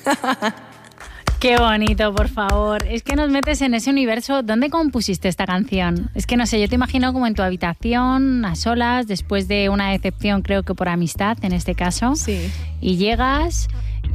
Qué bonito, por favor. Es que nos metes en ese universo. ¿Dónde compusiste esta canción? Es que no sé, yo te imagino como en tu habitación, a solas, después de una decepción, creo que por amistad, en este caso. Sí. Y llegas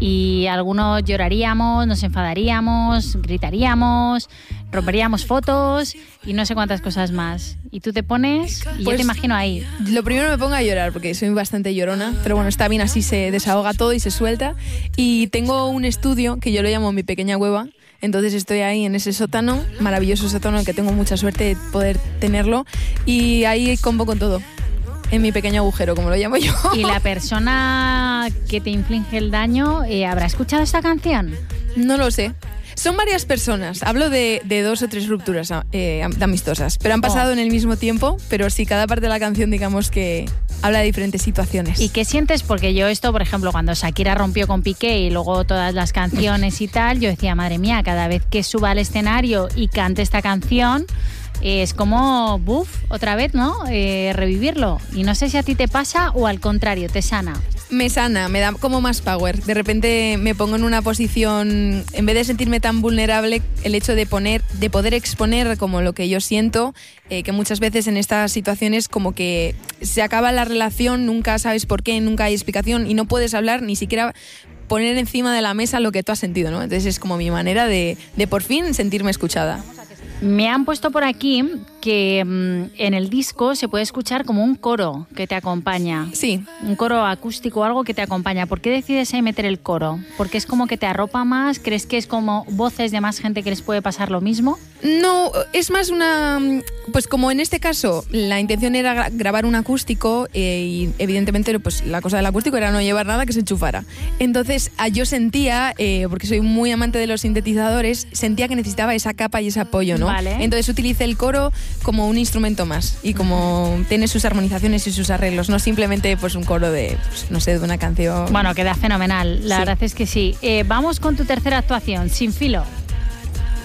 y algunos lloraríamos, nos enfadaríamos, gritaríamos, romperíamos fotos y no sé cuántas cosas más. Y tú te pones y yo te imagino ahí. Lo primero me pongo a llorar porque soy bastante llorona, pero bueno, está bien, así se desahoga todo y se suelta. Y tengo un estudio que yo lo llamo Mi Pequeña Cueva. Entonces estoy ahí en ese sótano, maravilloso sótano, que tengo mucha suerte de poder tenerlo. Y ahí combo con todo. En mi pequeño agujero, como lo llamo yo. ¿Y la persona que te inflige el daño habrá escuchado esta canción? No lo sé. Son varias personas. Hablo de 2 o 3 rupturas amistosas, pero han pasado en el mismo tiempo, pero sí, cada parte de la canción, digamos que habla de diferentes situaciones. ¿Y qué sientes? Porque yo esto, por ejemplo, cuando Shakira rompió con Piqué y luego todas las canciones y tal, yo decía, madre mía, cada vez que suba al escenario y cante esta canción, es como, otra vez, ¿no? Revivirlo. Y no sé si a ti te pasa o al contrario, te sana. Me sana, me da como más power. De repente me pongo en una posición, en vez de sentirme tan vulnerable, el hecho de poder exponer como lo que yo siento, que muchas veces en estas situaciones como que se acaba la relación, nunca sabes por qué, nunca hay explicación y no puedes hablar ni siquiera poner encima de la mesa lo que tú has sentido, ¿no? Entonces es como mi manera de por fin sentirme escuchada. Me han puesto por aquí que en el disco se puede escuchar como un coro que te acompaña. Sí. Un coro acústico o algo que te acompaña. ¿Por qué decides ahí meter el coro? ¿Porque es como que te arropa más? ¿Crees que es como voces de más gente que les puede pasar lo mismo? No, es más una... Pues como en este caso la intención era grabar un acústico y evidentemente pues la cosa del acústico era no llevar nada que se enchufara. Entonces yo sentía, porque soy muy amante de los sintetizadores, sentía que necesitaba esa capa y ese apoyo, ¿no? Vale. Entonces utilicé el coro como un instrumento más y como tiene sus armonizaciones y sus arreglos, no simplemente pues un coro de, pues, no sé, de una canción. Bueno, queda fenomenal, la verdad es que sí. Vamos con tu tercera actuación, Sin Filo.